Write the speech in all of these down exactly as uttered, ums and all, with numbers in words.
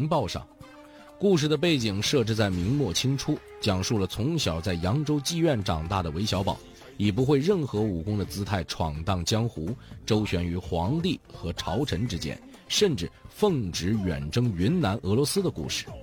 报》上。故事的背景设置在明末清初，讲述了从小在扬州妓院长大的韦小宝，以不会任何武功的姿态闯荡江湖，周旋于皇帝和朝臣之间，甚至奉旨远征云南、俄罗斯的故事。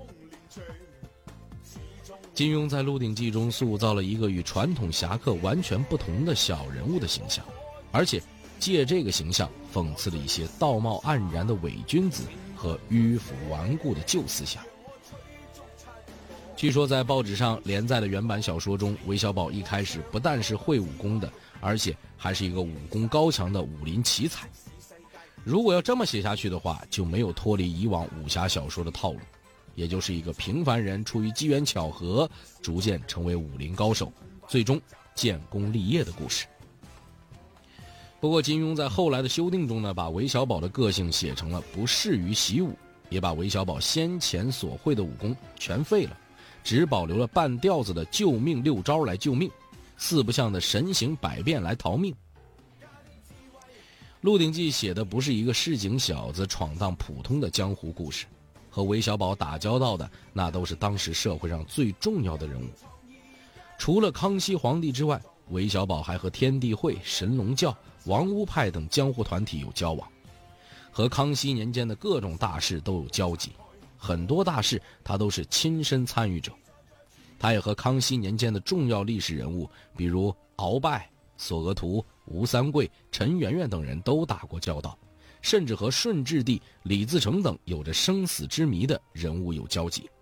金庸在《鹿鼎记》中塑造了一个与传统侠客完全不同的小人物的形象，而且借这个形象讽刺了一些道貌岸然的伪君子和迂腐顽固的旧思想。据说在报纸上连载的原版小说中，韦小宝一开始不但是会武功的，而且还是一个武功高强的武林奇才。如果要这么写下去的话，就没有脱离以往武侠小说的套路，也就是一个平凡人出于机缘巧合，逐渐成为武林高手，最终建功立业的故事。不过金庸在后来的修订中呢，把韦小宝的个性写成了不适于习武，也把韦小宝先前所会的武功全废了，只保留了半吊子的救命六招来救命，四不像的神行百变来逃命。《鹿鼎记》写的不是一个市井小子闯荡普通的江湖故事，和韦小宝打交道的那都是当时社会上最重要的人物。除了康熙皇帝之外，韦小宝还和天地会、神龙教、王屋派等江湖团体有交往，和康熙年间的各种大事都有交集，很多大事他都是亲身参与者。他也和康熙年间的重要历史人物，比如鳌拜、索额图、吴三桂、陈圆圆等人都打过交道，甚至和顺治帝李自成等有着生死之谜的人物有交集。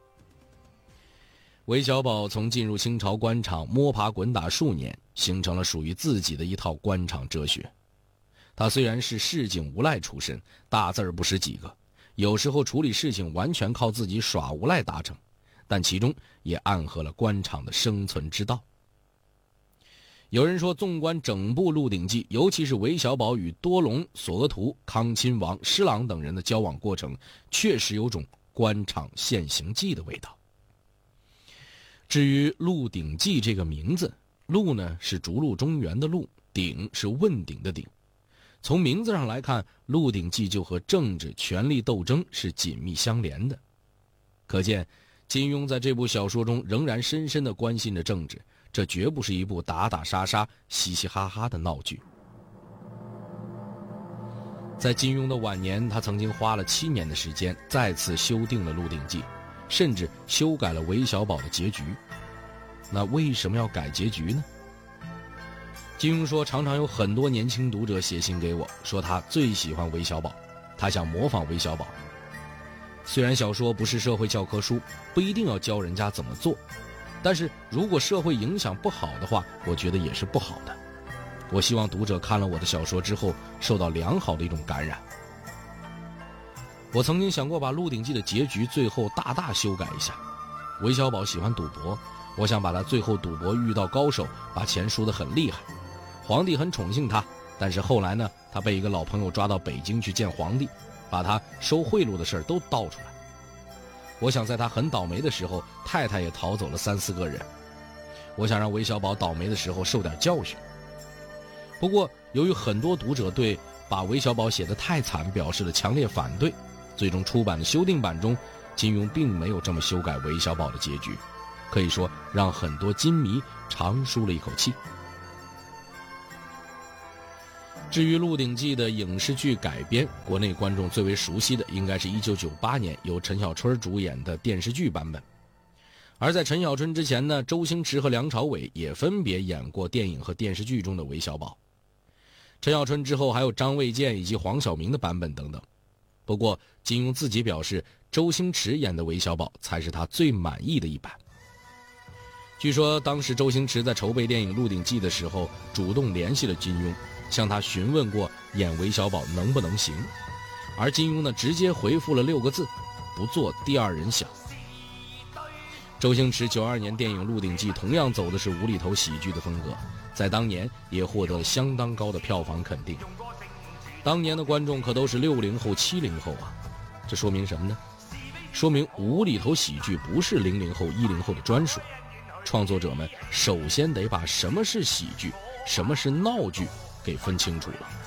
韦小宝从进入清朝官场摸爬滚打数年，形成了属于自己的一套官场哲学。他虽然是市井无赖出身，大字儿不识几个，有时候处理事情完全靠自己耍无赖达成，但其中也暗合了官场的生存之道。有人说，纵观整部《鹿鼎记》，尤其是韦小宝与多隆、索额图、康亲王、施琅等人的交往过程，确实有种官场现形记的味道。至于《鹿鼎记》这个名字，鹿呢是逐鹿中原的鹿，鼎是问鼎的鼎。从名字上来看，《鹿鼎记》就和政治权力斗争是紧密相连的。可见金庸在这部小说中仍然深深地关心着政治，这绝不是一部打打杀杀、嘻嘻哈哈的闹剧。在金庸的晚年，他曾经花了七年的时间再次修订了《鹿鼎记》，甚至修改了韦小宝的结局。那为什么要改结局呢？金庸说，常常有很多年轻读者写信给我，说他最喜欢韦小宝，他想模仿韦小宝。虽然小说不是社会教科书，不一定要教人家怎么做，但是如果社会影响不好的话，我觉得也是不好的。我希望读者看了我的小说之后，受到良好的一种感染。我曾经想过把《鹿鼎记》的结局最后大大修改一下。韦小宝喜欢赌博，我想把他最后赌博遇到高手，把钱输得很厉害。皇帝很宠幸他，但是后来呢，他被一个老朋友抓到北京去见皇帝，把他收贿赂的事都道出来。我想在他很倒霉的时候，太太也逃走了三四个人。我想让韦小宝倒霉的时候受点教训。不过由于很多读者对把韦小宝写得太惨表示了强烈反对，最终出版的修订版中，金庸并没有这么修改韦小宝的结局，可以说让很多金迷长舒了一口气。至于《鹿鼎记》的影视剧改编，国内观众最为熟悉的应该是一九九八年由陈小春主演的电视剧版本。而在陈小春之前呢，周星驰和梁朝伟也分别演过电影和电视剧中的韦小宝。陈小春之后还有张卫健以及黄晓明的版本等等。不过金庸自己表示，周星驰演的韦小宝才是他最满意的一版。据说当时周星驰在筹备电影《鹿鼎记》的时候，主动联系了金庸，向他询问过演韦小宝能不能行，而金庸呢直接回复了六个字：不做第二人想。周星驰九二年电影《鹿鼎记》同样走的是无厘头喜剧的风格，在当年也获得了相当高的票房肯定。当年的观众可都是六零后、七零后啊，这说明什么呢？说明无厘头喜剧不是零零后、一零后的专属。创作者们首先得把什么是喜剧，什么是闹剧给分清楚了。